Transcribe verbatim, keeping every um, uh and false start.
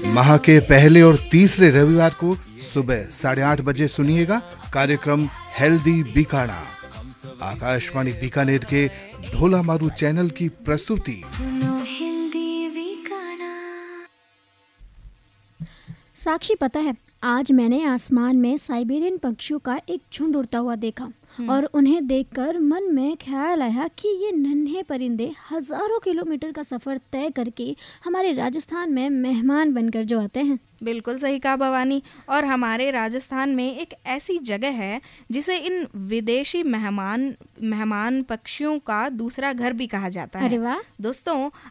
माह के पहले और तीसरे रविवार को सुबह साढ़े आठ बजे सुनिएगा कार्यक्रम हेल्दी बीकाना। आकाशवाणी बीकानेर के ढोला मारू चैनल की प्रस्तुति। साक्षी, पता है आज मैंने आसमान में साइबेरियन पक्षियों का एक झुंड उड़ता हुआ देखा और उन्हें देखकर मन में ख्याल आया कि ये नन्हे परिंदे हजारों किलोमीटर का सफर तय करके हमारे राजस्थान में मेहमान बनकर जो आते हैं। बिल्कुल सही कहा भवानी। और हमारे राजस्थान में एक ऐसी जगह है जिसे इन विदेशी मेहमान मेहमान पक्षियों का दूसरा घर भी कहा जाता है। अरे वाह! दोस्तों,